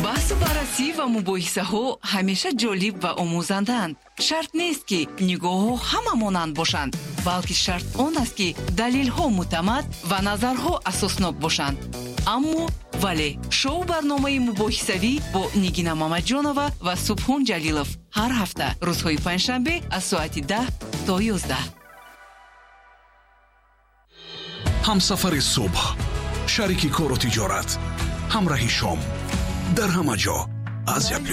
بحث و بررسی و مباحثه ها همیشه جالب و آموزندند. شرط نیست که نگاه ها همه مانند باشند، بلکه شرط آن است که دلیل ها معتمد و نظرها اساسناک باشند. اما ولی شو برنامه مباحثوی با نگینا مامدجانова و سبحان جلیلов هر هفته روزهای پنجشنبه از ساعت 10 تا 11. همسفر صبح، شریک کار و تجارت، همراه شام، در همه جا از یک